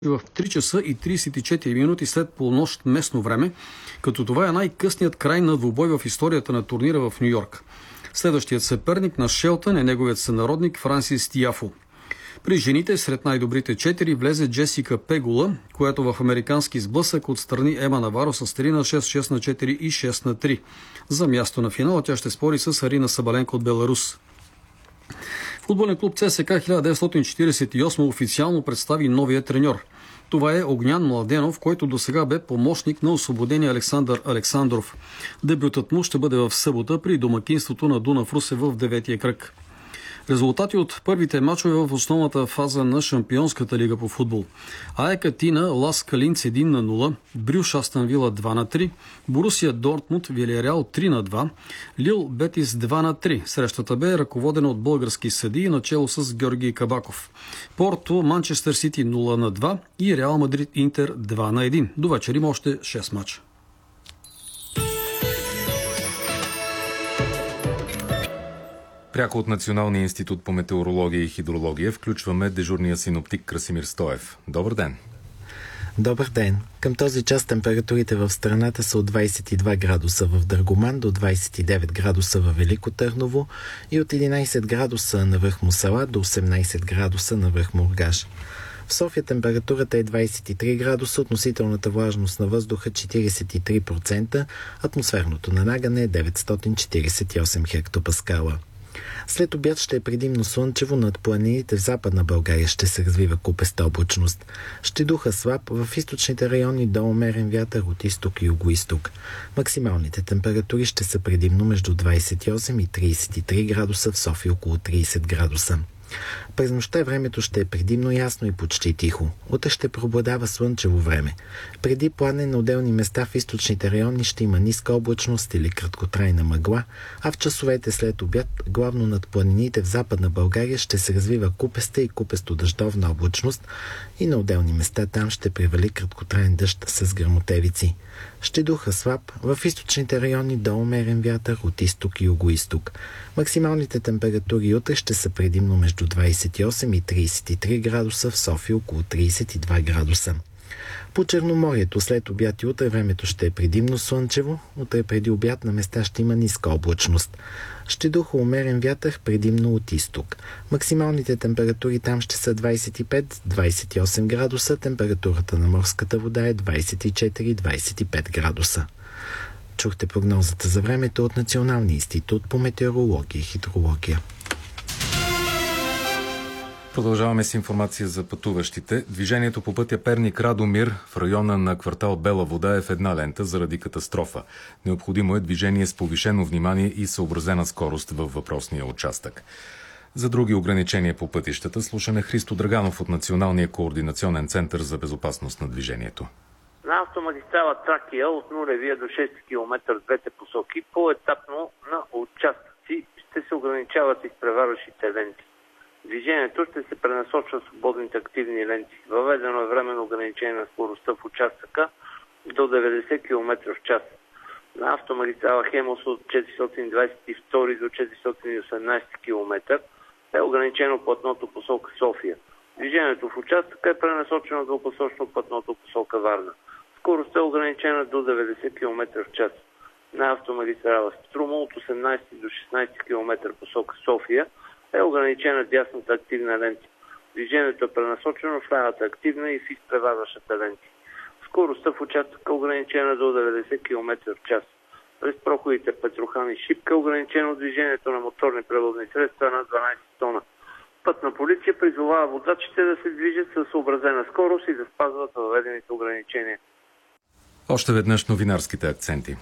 в 3 часа и 34 минути след полунощ местно време, като това е най-късният край на двубой в историята на турнира в Ню-Йорк. Следващият съперник на Шелтън е неговият сънародник Франсис Тиафо. При жените сред най-добрите 4 влезе Джесика Пегула, която в американски сблъсък отстрани Ема Наваро с 3 на 6, 6 на 4 и 6 на 3. За място на финала тя ще спори с Арина Сабаленко от Беларус. Футболен клуб ЦСКА 1948 официално представи новия треньор. Това е Огнян Младенов, който досега бе помощник на освободения Александър Александров. Дебютът му ще бъде в събота при домакинството на Дунав Русе в 9-я кръг. Резултати от първите мачове в основната фаза на Шампионската лига по футбол. АЕК Атина Лас Калинц 1 на 0, Брюш Астън Вила 2 на 3, Борусия Дортмунд Вилиареал 3 на 2, Лил Бетис 2 на 3. Срещата бе ръководена от български съдии начело с Георги Кабаков. Порто Манчестър Сити 0 на 2 и Реал Мадрид Интер 2 на 1. До вечер има още 6 мача. Пряко от Националния институт по метеорология и хидрология включваме дежурния синоптик Красимир Стоев. Добър ден! Добър ден! Към този час температурите в страната са от 22 градуса в Драгоман до 29 градуса във Велико Търново и от 11 градуса на връх Мусала до 18 градуса на връх Мургаш. В София температурата е 23 градуса, относителната влажност на въздуха 43%, атмосферното налагане е 948 хектопаскала. След обяд ще е предимно слънчево, над планините в Западна България ще се развива купеста облачност. Ще духа слаб, в източните райони до умерен вятър от изток и югоизток. Максималните температури ще са предимно между 28 и 33 градуса, в София около 30 градуса. През нощта времето ще е предимно ясно и почти тихо. Утре ще преобладава слънчево време. Преди пладне на отделни места в източните райони ще има ниска облачност или краткотрайна мъгла, а в часовете след обяд, главно над планините в Западна България, ще се развива купеста и купесто-дъждовна облачност и на отделни места там ще превали краткотраен дъжд с гръмотевици. Ще духа слаб, в източните райони до умерен вятър от изток и югоизток. Максималните температури утре ще са предимно между 28 и 33 градуса, в София около 32 градуса. По Черноморието след обяд и утре времето ще е предимно слънчево, утре преди обяд на места ще има ниска облачност. Ще духа умерен вятър предимно от изток. Максималните температури там ще са 25-28 градуса, температурата на морската вода е 24-25 градуса. Чухте прогнозата за времето от Националния институт по метеорология и хидрология. Продължаваме с информация за пътуващите. Движението по пътя Перник-Радомир в района на квартал Бела вода е в една лента заради катастрофа. Необходимо е движение с повишено внимание и съобразена скорост във въпросния участък. За други ограничения по пътищата слушаме Христо Драганов от Националния координационен център за безопасност на движението. На автомагистрала Тракия от нулевия до 6 км в двете посоки по-етапно на участъци ще се ограничават изпреварващите ленти. Движението ще се пренасочва в свободните активни ленти. Въведено е временно ограничение на скоростта в участъка до 90 км в час. На автомагистрала Хемос от 422 до 418 км е ограничено платното посока София. Движението в участъка е пренасочено двупосочно платното посока Варна. Скоростта е ограничена до 90 км в час. На автомагистрала Струма от 18 до 16 км посока София е ограничена дясната активна лента. Движението е пренасочено в лявата активна и в изпреварващата ленти. Скоростта в участъка е ограничена до 90 км в час. През проходите Петрохан и Шипка е ограничено движението на моторни превозни средства на 12 тона. Пътна полиция призовава водачите да се движат със съобразена скорост и да спазват въведените ограничения. Още веднъж новинарските акценти.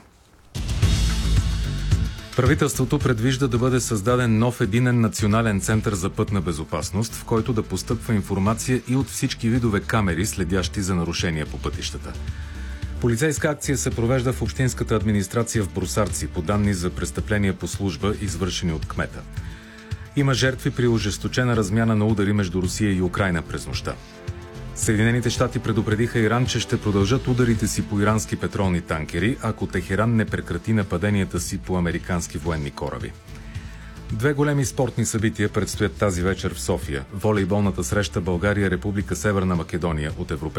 Правителството предвижда да бъде създаден нов единен национален център за пътна безопасност, в който да постъпва информация и от всички видове камери, следящи за нарушения по пътищата. Полицейска акция се провежда в общинската администрация в Брусарци по данни за престъпления по служба, извършени от кмета. Има жертви при ожесточена размяна на удари между Русия и Украйна през нощта. Съединените щати предупредиха Иран, че ще продължат ударите си по ирански петролни танкери, ако Техеран не прекрати нападенията си по американски военни кораби. Две големи спортни събития предстоят тази вечер в София. Волейболната среща България-Република Северна Македония от Европейския